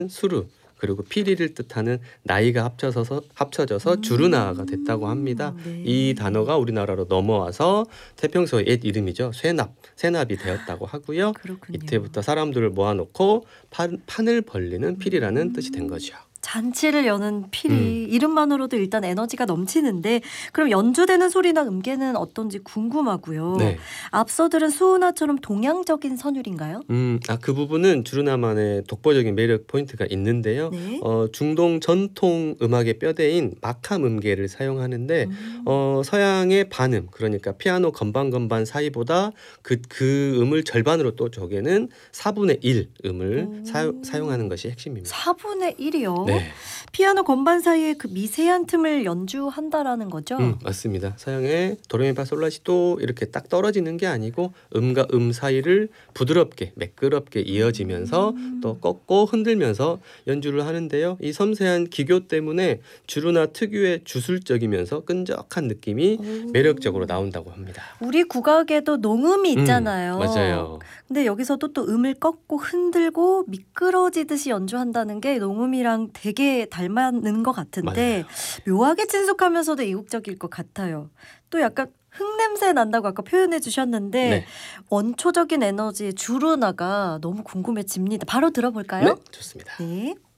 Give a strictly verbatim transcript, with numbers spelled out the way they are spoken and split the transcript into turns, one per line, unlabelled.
수르 그리고 피리를 뜻하는 나이가 합쳐져서 합쳐져서 주르나가 됐다고 합니다.
음,
이
네.
단어가 우리나라로 넘어와서 태평소의 옛 이름이죠. 쇠납, 쇠납이 되었다고 하고요.
그렇군요.
이때부터 사람들을 모아놓고 판, 판을 벌리는 피리라는 뜻이 된 거죠.
잔치를 여는 피리
음.
이름만으로도 일단 에너지가 넘치는데 그럼 연주되는 소리나 음계는 어떤지 궁금하고요.
네.
앞서 들은 수호나처럼 동양적인 선율인가요?
음, 아, 그 부분은 주르나만의 독보적인 매력 포인트가 있는데요.
네.
어, 중동 전통 음악의 뼈대인 마캄 음계를 사용하는데
음.
어, 서양의 반음, 그러니까 피아노 건반 건반 사이보다 그, 그 음을 절반으로 또 쪼개는 사분의 일 음을
오.
사용, 사용하는 것이 핵심입니다.
사분의 일이요?
네.
피아노 건반 사이에 그 미세한 틈을 연주한다라는 거죠?
음, 맞습니다. 서양의 도레미파솔라시도 이렇게 딱 떨어지는 게 아니고 음과 음 사이를 부드럽게 매끄럽게 이어지면서
음.
또 꺾고 흔들면서 연주를 하는데요. 이 섬세한 기교 때문에 주르나 특유의 주술적이면서 끈적한 느낌이
오.
매력적으로 나온다고 합니다.
우리 국악에도 농음이
음,
있잖아요.
맞아요.
근데 여기서도 또 음을 꺾고 흔들고 미끄러지듯이 연주한다는 게 농음이랑 되게 닮는 것 같은데
맞아요.
묘하게 친숙하면서도 이국적일 것 같아요. 또 약간 흙냄새 난다고 아까 표현해 주셨는데
네.
원초적인 에너지의 주르나가 너무 궁금해집니다. 바로 들어볼까요?
네, 좋습니다.
네.